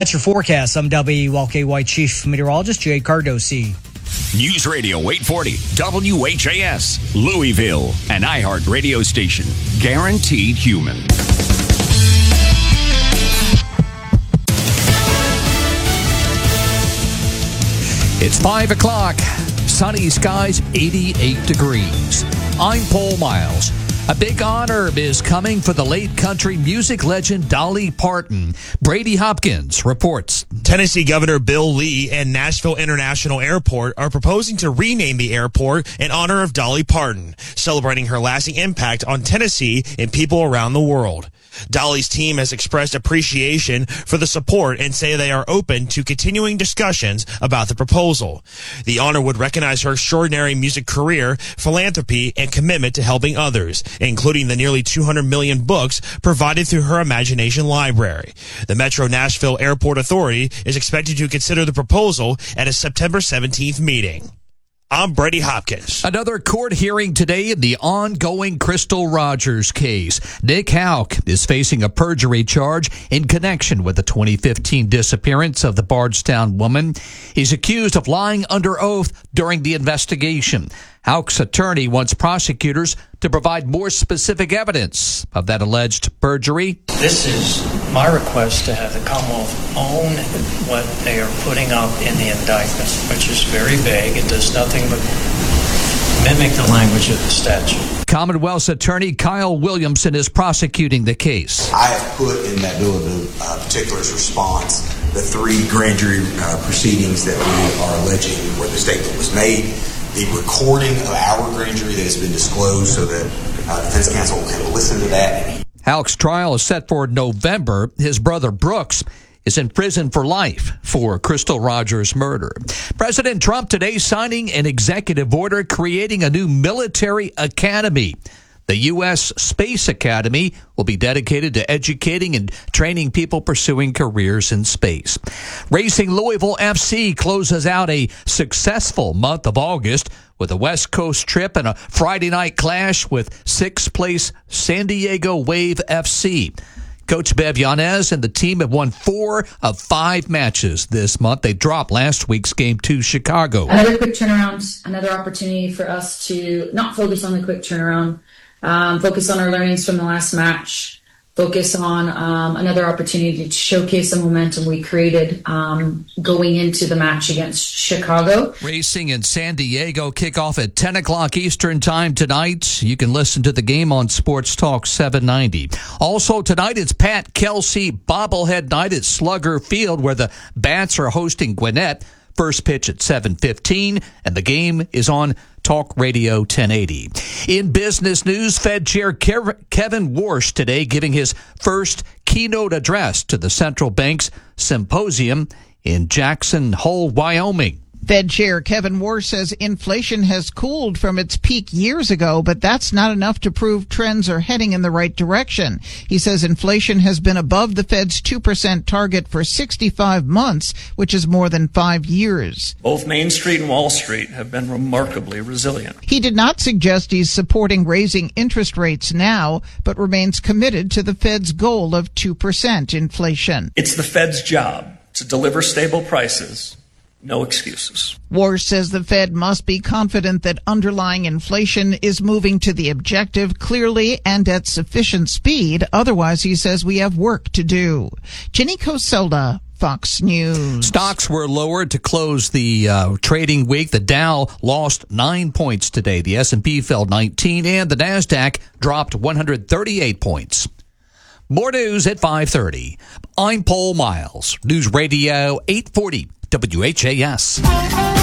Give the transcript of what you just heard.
That's your forecast. I'm WLKY Chief Meteorologist Jay Cardosi. News Radio 840 WHAS, Louisville, an iHeart radio station. Guaranteed human. It's 5 o'clock. Sunny skies, 88 degrees. I'm Paul Miles. A big honor is coming for the late country music legend Dolly Parton. Brady Hopkins reports. Tennessee Governor Bill Lee and Nashville International Airport are proposing to rename the airport in honor of Dolly Parton, celebrating her lasting impact on Tennessee and people around the world. Dolly's team has expressed appreciation for the support and say they are open to continuing discussions about the proposal. The honor would recognize her extraordinary music career, philanthropy, and commitment to helping others, including the nearly 200 million books provided through her Imagination Library. The Metro Nashville Airport Authority is expected to consider the proposal at a September 17th meeting. I'm Brady Hopkins. Another court hearing today in the ongoing Crystal Rogers case. Nick Houck is facing a perjury charge in connection with the 2015 disappearance of the Bardstown woman. He's accused of lying under oath during the investigation. Houck's attorney wants prosecutors to provide more specific evidence of that alleged perjury. This is my request to have the Commonwealth own what they are putting up in the indictment, which is very vague. It does nothing but mimic the language of the statute. Commonwealth's attorney Kyle Williamson is prosecuting the case. I have put in that bill of particulars response the 3 grand jury proceedings that we are alleging where the statement was made, the recording of our grand jury that has been disclosed so that defense counsel can listen to that. Houck's trial is set for November. His brother Brooks is in prison for life for Crystal Rogers' murder. President Trump today signing an executive order creating a new military academy. The U.S. Space Academy will be dedicated to educating and training people pursuing careers in space. Racing Louisville FC closes out a successful month of August with a West Coast trip and a Friday night clash with 6th place San Diego Wave FC. Coach Bev Yanez and the team have won 4 of 5 matches this month. They dropped last week's game to Chicago. Another quick turnaround, another opportunity for us to not focus on the quick turnaround, focus on our learnings from the last match, focus on another opportunity to showcase the momentum we created going into the match against Chicago. Racing in San Diego kick off at 10 o'clock Eastern time tonight. You can listen to the game on Sports Talk 790. Also tonight, it's Pat Kelsey bobblehead night at Slugger Field where the Bats are hosting Gwinnett. First pitch at 7:15, and the game is on Talk Radio 1080. In business news, Fed Chair Kevin Warsh today giving his first keynote address to the central bank's symposium in Jackson Hole, Wyoming. Fed Chair Kevin Warsh says inflation has cooled from its peak years ago, but that's not enough to prove trends are heading in the right direction. He says inflation has been above the Fed's 2% target for 65 months, which is more than 5 years. Both Main Street and Wall Street have been remarkably resilient. He did not suggest he's supporting raising interest rates now, but remains committed to the Fed's goal of 2% inflation. It's the Fed's job to deliver stable prices. No excuses. Warsh says the Fed must be confident that underlying inflation is moving to the objective clearly and at sufficient speed. Otherwise, he says we have work to do. Jenny Coselda, Fox News. Stocks were lowered to close the trading week. The Dow lost 9 points today. The S&P fell 19, and the NASDAQ dropped 138 points. More news at 5:30. I'm Paul Miles. News Radio 840 WHAS.